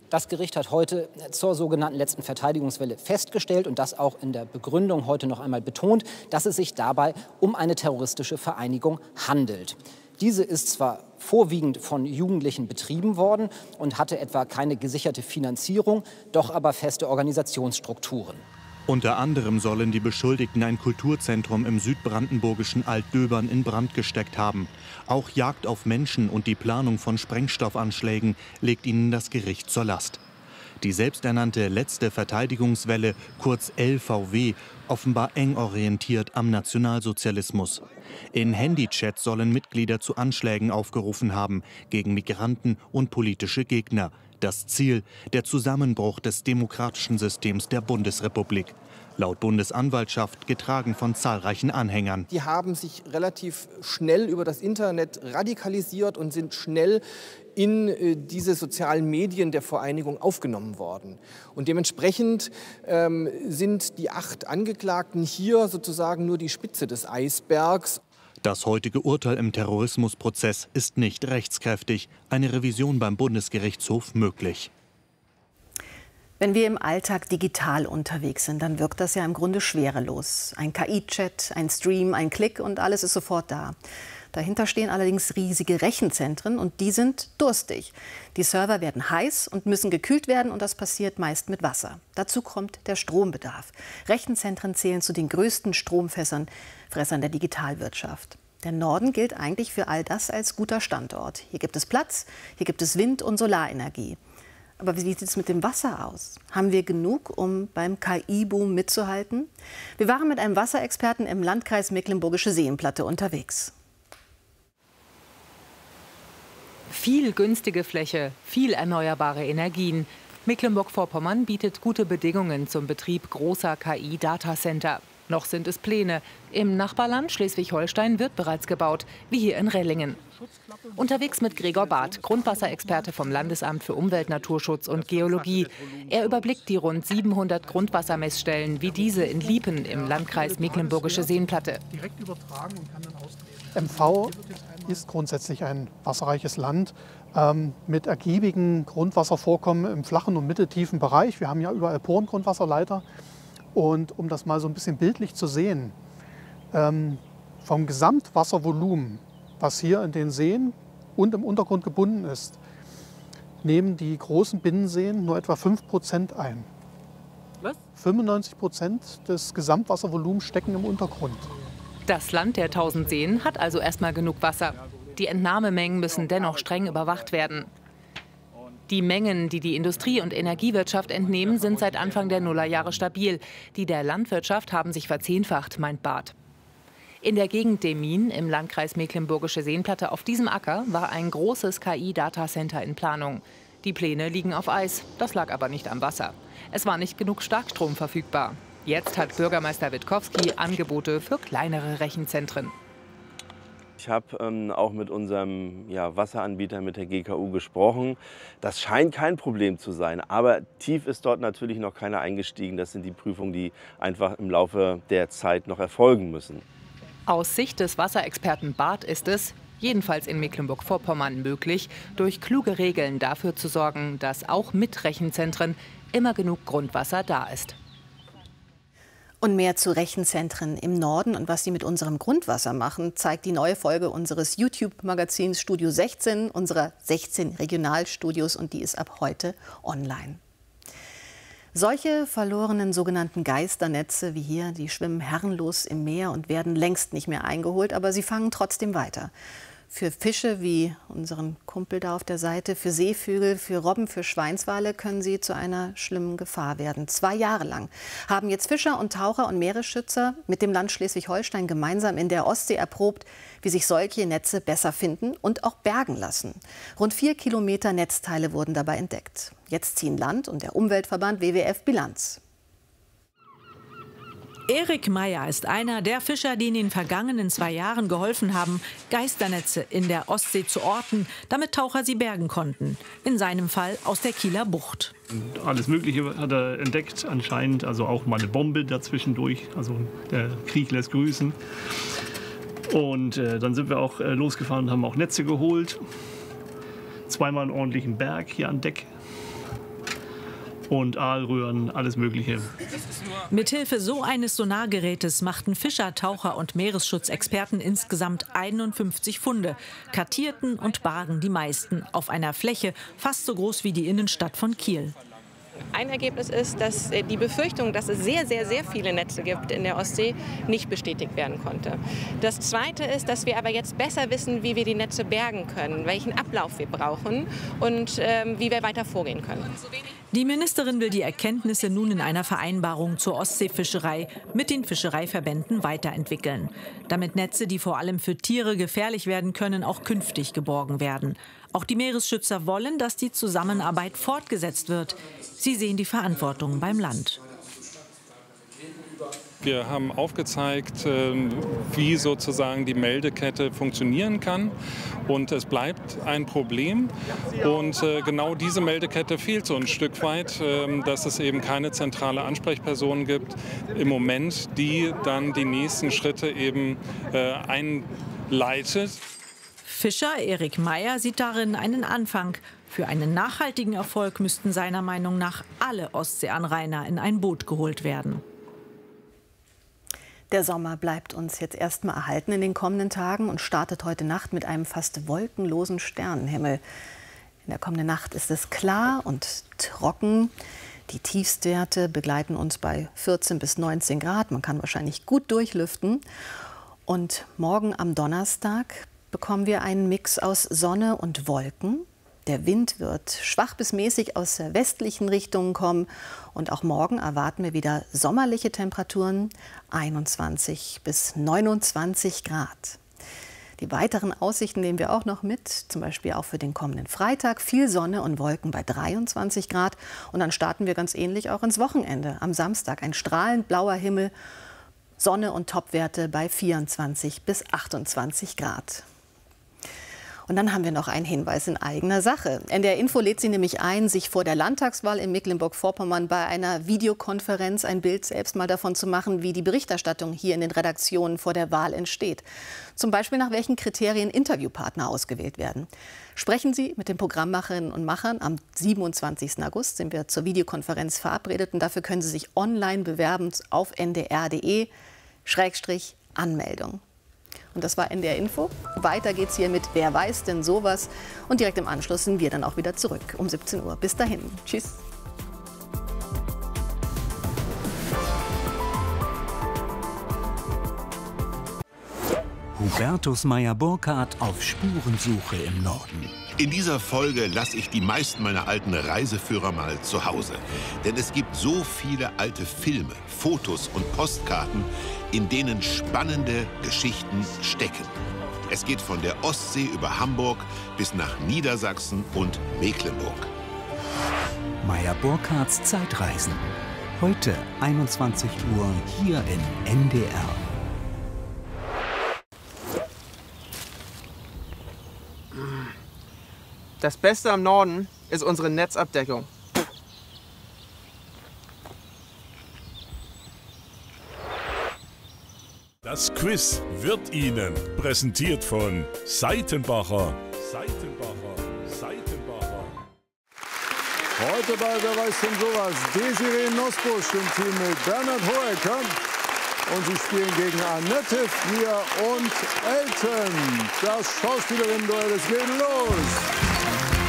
Das Gericht hat heute zur sogenannten letzten Verteidigungswelle festgestellt und das auch in der Begründung heute noch einmal betont, dass es sich dabei um eine terroristische Vereinigung handelt. Diese ist zwar vorwiegend von Jugendlichen betrieben worden und hatte etwa keine gesicherte Finanzierung, doch aber feste Organisationsstrukturen. Unter anderem sollen die Beschuldigten ein Kulturzentrum im südbrandenburgischen Altdöbern in Brand gesteckt haben. Auch Jagd auf Menschen und die Planung von Sprengstoffanschlägen legt ihnen das Gericht zur Last. Die selbsternannte letzte Verteidigungswelle, kurz LVW, offenbar eng orientiert am Nationalsozialismus. In Handychats sollen Mitglieder zu Anschlägen aufgerufen haben gegen Migranten und politische Gegner. Das Ziel, der Zusammenbruch des demokratischen Systems der Bundesrepublik. Laut Bundesanwaltschaft getragen von zahlreichen Anhängern. Die haben sich relativ schnell über das Internet radikalisiert und sind schnell in diese sozialen Medien der Vereinigung aufgenommen worden. Und dementsprechend sind die 8 Angeklagten hier sozusagen nur die Spitze des Eisbergs. Das heutige Urteil im Terrorismusprozess ist nicht rechtskräftig. Eine Revision beim Bundesgerichtshof möglich. Wenn wir im Alltag digital unterwegs sind, dann wirkt das ja im Grunde schwerelos. Ein KI-Chat, ein Stream, ein Klick und alles ist sofort da. Dahinter stehen allerdings riesige Rechenzentren und die sind durstig. Die Server werden heiß und müssen gekühlt werden und das passiert meist mit Wasser. Dazu kommt der Strombedarf. Rechenzentren zählen zu den größten Stromfressern der Digitalwirtschaft. Der Norden gilt eigentlich für all das als guter Standort. Hier gibt es Platz, hier gibt es Wind- und Solarenergie. Aber wie sieht es mit dem Wasser aus? Haben wir genug, um beim KI-Boom mitzuhalten? Wir waren mit einem Wasserexperten im Landkreis Mecklenburgische Seenplatte unterwegs. Viel günstige Fläche, viel erneuerbare Energien. Mecklenburg-Vorpommern bietet gute Bedingungen zum Betrieb großer KI-Datacenter. Noch sind es Pläne. Im Nachbarland Schleswig-Holstein wird bereits gebaut, wie hier in Rellingen. Unterwegs mit Gregor Barth, Grundwasserexperte vom Landesamt für Umwelt, Naturschutz und Geologie. Er überblickt die rund 700 Grundwassermessstellen wie diese in Liepen im Landkreis Mecklenburgische Seenplatte. MV ist grundsätzlich ein wasserreiches Land mit ergiebigen Grundwasservorkommen im flachen und mitteltiefen Bereich. Wir haben ja überall Porengrundwasserleiter. Und um das mal so ein bisschen bildlich zu sehen, vom Gesamtwasservolumen, was hier in den Seen und im Untergrund gebunden ist, nehmen die großen Binnenseen nur etwa 5% ein. Was? 95% des Gesamtwasservolumens stecken im Untergrund. Das Land der 1000 Seen hat also erstmal genug Wasser. Die Entnahmemengen müssen dennoch streng überwacht werden. Die Mengen, die die Industrie- und Energiewirtschaft entnehmen, sind seit Anfang der Nullerjahre stabil. Die der Landwirtschaft haben sich verzehnfacht, meint Barth. In der Gegend Demmin im Landkreis Mecklenburgische Seenplatte auf diesem Acker war ein großes KI-Datacenter in Planung. Die Pläne liegen auf Eis, das lag aber nicht am Wasser. Es war nicht genug Starkstrom verfügbar. Jetzt hat Bürgermeister Witkowski Angebote für kleinere Rechenzentren. Ich habe auch mit unserem Wasseranbieter, mit der GKU, gesprochen. Das scheint kein Problem zu sein, aber tief ist dort natürlich noch keiner eingestiegen. Das sind die Prüfungen, die einfach im Laufe der Zeit noch erfolgen müssen. Aus Sicht des Wasserexperten Barth ist es, jedenfalls in Mecklenburg-Vorpommern, möglich, durch kluge Regeln dafür zu sorgen, dass auch mit Rechenzentren immer genug Grundwasser da ist. Und mehr zu Rechenzentren im Norden und was sie mit unserem Grundwasser machen, zeigt die neue Folge unseres YouTube-Magazins Studio 16, unserer 16 Regionalstudios, und die ist ab heute online. Solche verlorenen sogenannten Geisternetze wie hier, die schwimmen herrenlos im Meer und werden längst nicht mehr eingeholt, aber sie fangen trotzdem weiter. Für Fische wie unseren Kumpel da auf der Seite, für Seevögel, für Robben, für Schweinswale können sie zu einer schlimmen Gefahr werden. 2 Jahre lang haben jetzt Fischer und Taucher und Meeresschützer mit dem Land Schleswig-Holstein gemeinsam in der Ostsee erprobt, wie sich solche Netze besser finden und auch bergen lassen. Rund 4 Kilometer Netzteile wurden dabei entdeckt. Jetzt ziehen Land und der Umweltverband WWF Bilanz. Erik Meyer ist einer der Fischer, die in den vergangenen 2 Jahren geholfen haben, Geisternetze in der Ostsee zu orten, damit Taucher sie bergen konnten. In seinem Fall aus der Kieler Bucht. Alles Mögliche hat er entdeckt anscheinend, also auch mal eine Bombe dazwischendurch. Also der Krieg lässt grüßen. Und dann sind wir auch losgefahren und haben auch Netze geholt. 2-mal einen ordentlichen Berg hier an Deck. und Aalröhren, alles Mögliche. Mithilfe so eines Sonargerätes machten Fischer, Taucher und Meeresschutzexperten insgesamt 51 Funde, kartierten und bargen die meisten auf einer Fläche fast so groß wie die Innenstadt von Kiel. Ein Ergebnis ist, dass die Befürchtung, dass es sehr, sehr, sehr viele Netze gibt in der Ostsee, nicht bestätigt werden konnte. Das Zweite ist, dass wir aber jetzt besser wissen, wie wir die Netze bergen können, welchen Ablauf wir brauchen und wie wir weiter vorgehen können. Die Ministerin will die Erkenntnisse nun in einer Vereinbarung zur Ostseefischerei mit den Fischereiverbänden weiterentwickeln, damit Netze, die vor allem für Tiere gefährlich werden können, auch künftig geborgen werden. Auch die Meeresschützer wollen, dass die Zusammenarbeit fortgesetzt wird. Sie sehen die Verantwortung beim Land. Wir haben aufgezeigt, wie sozusagen die Meldekette funktionieren kann. Und es bleibt ein Problem. Und genau diese Meldekette fehlt so ein Stück weit, dass es eben keine zentrale Ansprechperson gibt im Moment, die dann die nächsten Schritte eben einleitet. Fischer Erik Meyer sieht darin einen Anfang. Für einen nachhaltigen Erfolg müssten seiner Meinung nach alle Ostseeanrainer in ein Boot geholt werden. Der Sommer bleibt uns jetzt erstmal erhalten in den kommenden Tagen und startet heute Nacht mit einem fast wolkenlosen Sternenhimmel. In der kommenden Nacht ist es klar und trocken. Die Tiefstwerte begleiten uns bei 14 bis 19 Grad. Man kann wahrscheinlich gut durchlüften. Und morgen am Donnerstag bekommen wir einen Mix aus Sonne und Wolken. Der Wind wird schwach bis mäßig aus der westlichen Richtung kommen. Und auch morgen erwarten wir wieder sommerliche Temperaturen, 21 bis 29 Grad. Die weiteren Aussichten nehmen wir auch noch mit, zum Beispiel auch für den kommenden Freitag. Viel Sonne und Wolken bei 23 Grad. Und dann starten wir ganz ähnlich auch ins Wochenende. Am Samstag ein strahlend blauer Himmel, Sonne und Topwerte bei 24 bis 28 Grad. Und dann haben wir noch einen Hinweis in eigener Sache. NDR Info lädt Sie nämlich ein, sich vor der Landtagswahl in Mecklenburg-Vorpommern bei einer Videokonferenz ein Bild selbst mal davon zu machen, wie die Berichterstattung hier in den Redaktionen vor der Wahl entsteht. Zum Beispiel nach welchen Kriterien Interviewpartner ausgewählt werden. Sprechen Sie mit den Programmmacherinnen und Machern. Am 27. August sind wir zur Videokonferenz verabredet. Und dafür können Sie sich online bewerben auf ndr.de/Anmeldung. Und das war NDR Info. Weiter geht's hier mit Wer weiß denn sowas? Und direkt im Anschluss sind wir dann auch wieder zurück um 17 Uhr. Bis dahin. Tschüss. Hubertus Meyer-Burkhardt auf Spurensuche im Norden. In dieser Folge lasse ich die meisten meiner alten Reiseführer mal zu Hause. Denn es gibt so viele alte Filme, Fotos und Postkarten, in denen spannende Geschichten stecken. Es geht von der Ostsee über Hamburg bis nach Niedersachsen und Mecklenburg. Meyer-Burkhardts Zeitreisen. Heute 21 Uhr hier in NDR. Das Beste am Norden ist unsere Netzabdeckung. Das Quiz wird Ihnen präsentiert von Seitenbacher. Heute bei Wer weiß denn sowas? Desiree Nussbusch im Team mit Bernhard Hoeker. Und sie spielen gegen Annette Frier und Elton. Das Schauspielerinnen-Duell, es geht los.